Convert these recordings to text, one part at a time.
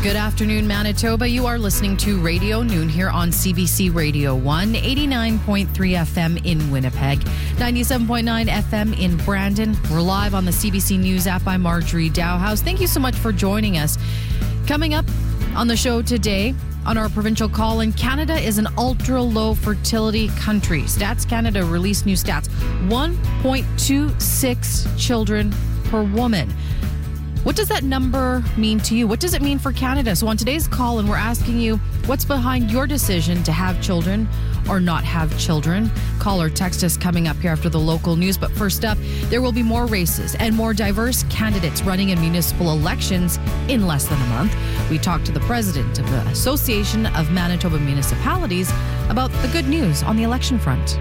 Good afternoon, Manitoba. You are listening to Radio Noon here on CBC Radio 1, 89.3 FM in Winnipeg, 97.9 FM in Brandon. We're live on the CBC News app. I'm Marjorie Dowhouse. Thank you so much for joining us. Coming up on the show today, on our provincial call-in, Canada is an ultra-low fertility country. Stats Canada released new stats. 1.26 children per woman. What does that number mean to you? What does it mean for Canada? So on today's call, and we're asking you what's behind your decision to have children or not have children. Call or text us coming up here after the local news. But first up, there will be more races and more diverse candidates running in municipal elections in less than a month. We talked to the president of the Association of Manitoba Municipalities about the good news on the election front.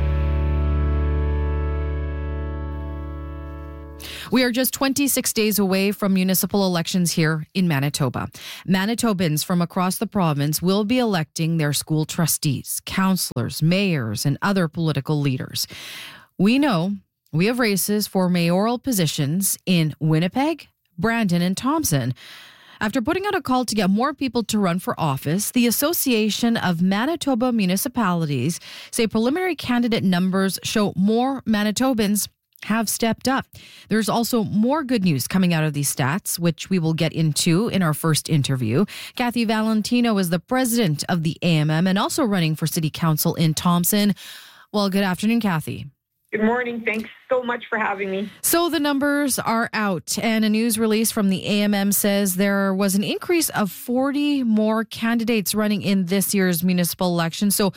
We are just 26 days away from municipal elections here in Manitoba. Manitobans from across the province will be electing their school trustees, councillors, mayors, and other political leaders. We know we have races for mayoral positions in Winnipeg, Brandon, and Thompson. After putting out a call to get more people to run for office, the Association of Manitoba Municipalities say preliminary candidate numbers show more Manitobans have stepped up. There's also more good news coming out of these stats, which we will get into in our first interview. Kathy Valentino is the president of the AMM and also running for city council in Thompson. Well, good afternoon, Kathy. Good morning. Thanks so much for having me. So the numbers are out, and a news release from the AMM says there was an increase of 40 more candidates running in this year's municipal election. So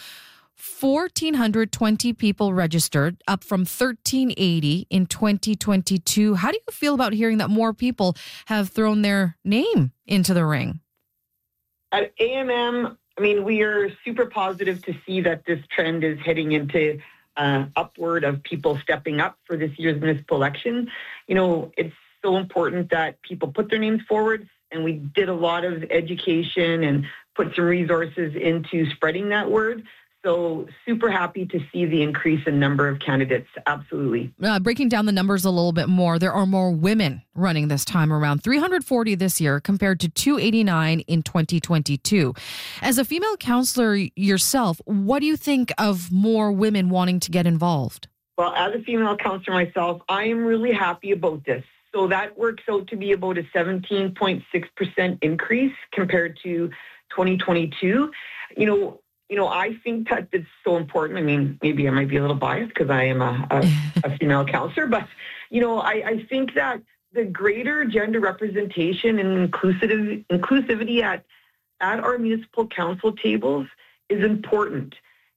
1,420 people registered, up from 1,380 in 2022. How do you feel about hearing that more people have thrown their name into the ring? At AMM, we are super positive to see that this trend is heading into upward of people stepping up for this year's municipal election. It's so important that people put their names forward, and we did a lot of education and put some resources into spreading that word. So super happy to see the increase in number of candidates. Absolutely. Breaking down the numbers a little bit more, there are more women running this time around, 340 this year compared to 289 in 2022. As a female councillor yourself, what do you think of more women wanting to get involved? Well, as a female councillor myself, I am really happy about this. So that works out to be about a 17.6% increase compared to 2022. I think that it's so important. Maybe I might be a little biased because I am a female councillor, but, I think that the greater gender representation and inclusivity at our municipal council tables is important.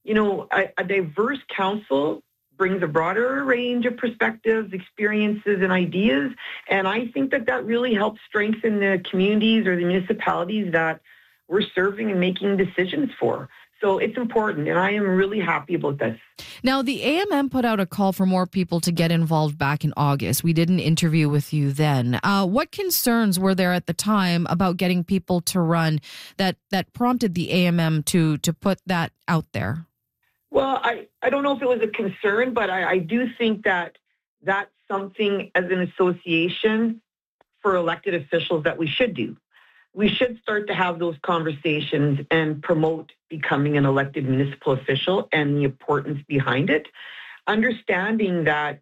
A diverse council brings a broader range of perspectives, experiences, and ideas, and I think that really helps strengthen the communities or the municipalities that we're serving and making decisions for. So it's important, and I am really happy about this. Now, the AMM put out a call for more people to get involved back in August. We did an interview with you then. What concerns were there at the time about getting people to run that prompted the AMM to put that out there? Well, I don't know if it was a concern, but I do think that that's something as an association for elected officials that we should do. We should start to have those conversations and promote becoming an elected municipal official and the importance behind it, understanding that,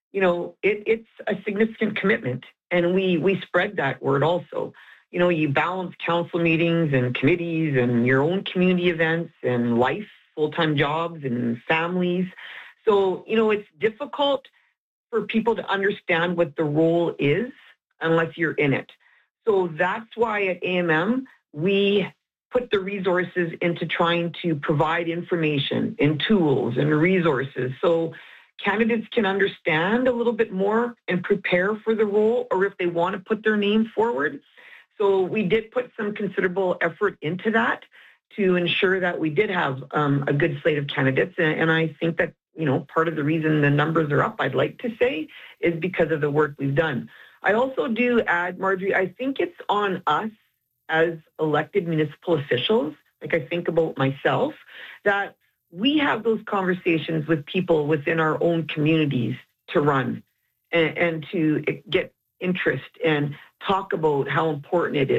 it's a significant commitment, and we spread that word also. You balance council meetings and committees and your own community events and life, full-time jobs and families. So, it's difficult for people to understand what the role is unless you're in it. So that's why at AMM, we put the resources into trying to provide information and tools and resources so candidates can understand a little bit more and prepare for the role, or if they want to put their name forward. So we did put some considerable effort into that to ensure that we did have a good slate of candidates. And I think that, part of the reason the numbers are up, I'd like to say, is because of the work we've done. I also do add, Marjorie, I think it's on us as elected municipal officials, like I think about myself, that we have those conversations with people within our own communities to run and to get interest and talk about how important it is.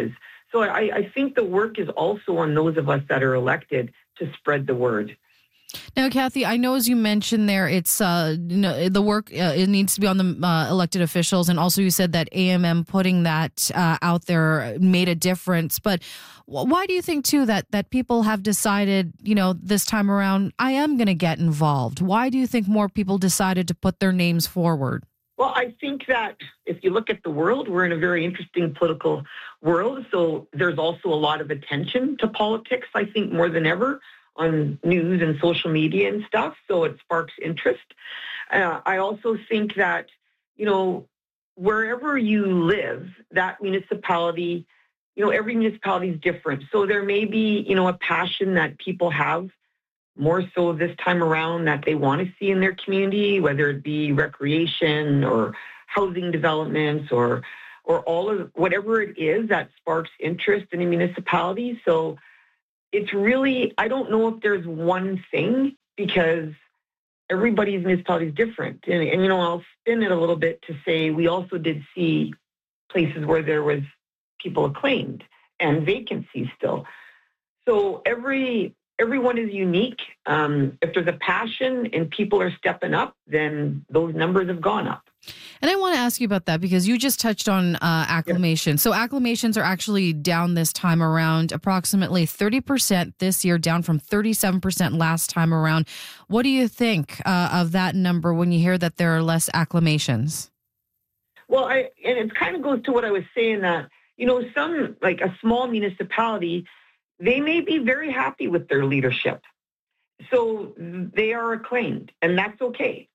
So I think the work is also on those of us that are elected to spread the word. Now, Kathy, I know as you mentioned there, it's the work it needs to be on the elected officials, and also you said that AMM putting that out there made a difference. But why do you think too that people have decided, this time around, I am going to get involved? Why do you think more people decided to put their names forward? Well, I think that if you look at the world, we're in a very interesting political world. So there's also a lot of attention to politics, I think, more than ever on news and social media and stuff. So it sparks interest. I also think that, wherever you live, that municipality, every municipality is different. So there may be, a passion that people have more so this time around that they want to see in their community, whether it be recreation or housing developments or all of whatever it is that sparks interest in a municipality. So it's really, I don't know if there's one thing because everybody's municipality is different. And I'll spin it a little bit to say we also did see places where there was people acclaimed and vacancies still. So everyone is unique. If there's a passion and people are stepping up, then those numbers have gone up. And I want to ask you about that because you just touched on acclamation. Yeah. So acclamations are actually down this time around, approximately 30% this year, down from 37% last time around. What do you think of that number when you hear that there are less acclamations? Well, and it kind of goes to what I was saying that, some, like a small municipality, they may be very happy with their leadership. So they are acclaimed, and that's okay.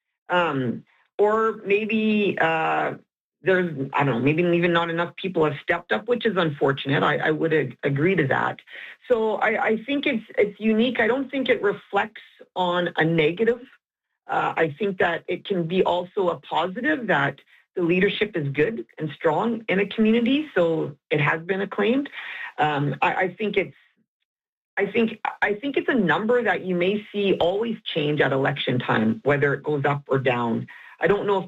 Or maybe there's, I don't know, maybe even not enough people have stepped up, which is unfortunate. I would agree to that. So I think it's unique. I don't think it reflects on a negative. I think that it can be also a positive that the leadership is good and strong in a community, so it has been acclaimed. I think it's a number that you may see always change at election time, whether it goes up or down. I don't know if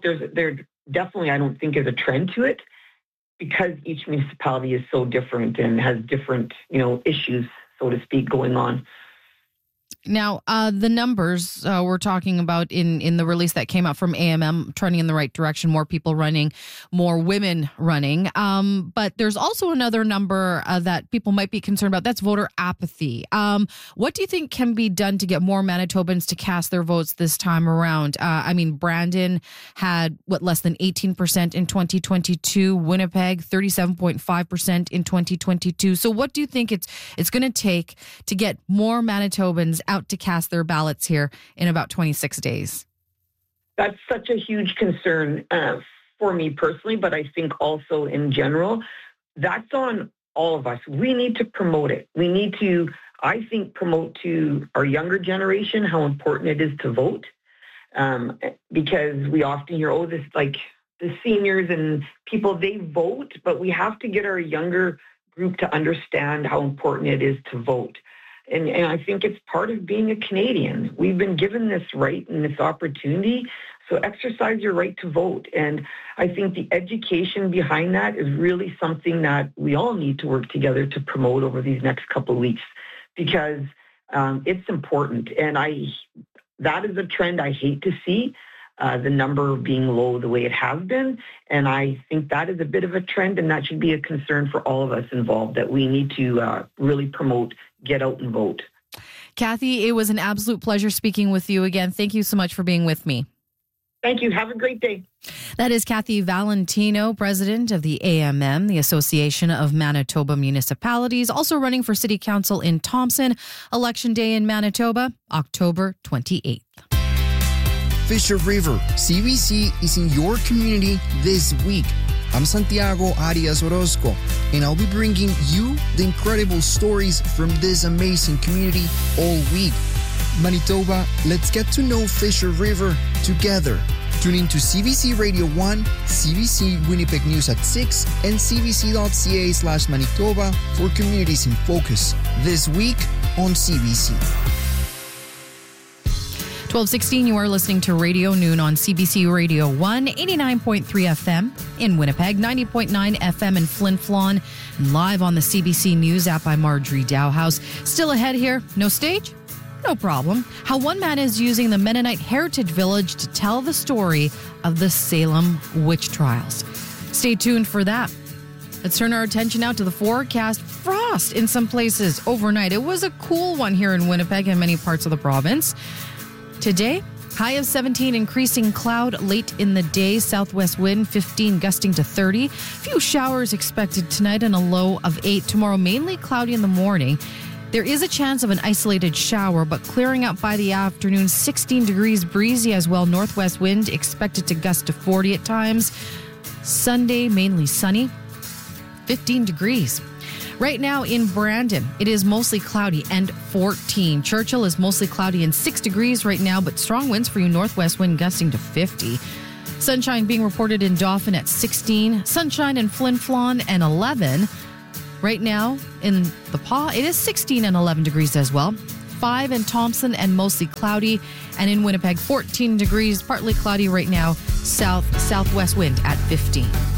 I don't think there's a trend to it because each municipality is so different and has different, issues, so to speak, going on. Now, the numbers we're talking about in the release that came out from AMM, trending in the right direction, more people running, more women running. But there's also another number that people might be concerned about. That's voter apathy. What do you think can be done to get more Manitobans to cast their votes this time around? Brandon had, less than 18% in 2022. Winnipeg, 37.5% in 2022. So what do you think it's going to take to get more Manitobans out to cast their ballots here in about 26 days? That's such a huge concern for me personally, but I think also in general. That's on all of us. We need to promote it. We need to, I think, promote to our younger generation how important it is to vote, because we often hear, the seniors and people, they vote, but we have to get our younger group to understand how important it is to vote. And I think it's part of being a Canadian. We've been given this right and this opportunity, so exercise your right to vote. And I think the education behind that is really something that we all need to work together to promote over these next couple of weeks, because it's important. And that is a trend I hate to see, the number being low the way it has been. And I think that is a bit of a trend, and that should be a concern for all of us involved, that we need to really promote, get out and vote. Kathy, it was an absolute pleasure speaking with you again. Thank you so much for being with me. Thank you. Have a great day. That is Kathy Valentino, president of the AMM, the Association of Manitoba Municipalities, also running for City Council in Thompson. Election Day in Manitoba, October 28th. Fisher River, CBC is in your community this week. I'm Santiago Arias Orozco, and I'll be bringing you the incredible stories from this amazing community all week. Manitoba, let's get to know Fisher River together. Tune in to CBC Radio 1, CBC Winnipeg News at 6, and cbc.ca/Manitoba for Communities in Focus this week on CBC. 12:16, you are listening to Radio Noon on CBC Radio 1, 89.3 FM in Winnipeg, 90.9 FM in Flin Flon, and live on the CBC News app by Marjorie Dowhouse. Still ahead here, no stage? No problem. How one man is using the Mennonite Heritage Village to tell the story of the Salem witch trials. Stay tuned for that. Let's turn our attention now to the forecast. Frost in some places overnight. It was a cool one here in Winnipeg and many parts of the province. Today, high of 17, increasing cloud late in the day. Southwest wind 15, gusting to 30. Few showers expected tonight and a low of 8. Tomorrow, mainly cloudy in the morning. There is a chance of an isolated shower, but clearing out by the afternoon. 16 degrees, breezy as well. Northwest wind expected to gust to 40 at times. Sunday, mainly sunny. 15 degrees. Right now in Brandon, it is mostly cloudy and 14. Churchill is mostly cloudy and 6 degrees right now, but strong winds for you. Northwest wind gusting to 50. Sunshine being reported in Dauphin at 16. Sunshine in Flin Flon and 11. Right now in the Pas, it is 16 and 11 degrees as well. 5 in Thompson and mostly cloudy. And in Winnipeg, 14 degrees, partly cloudy right now. Southwest wind at 15.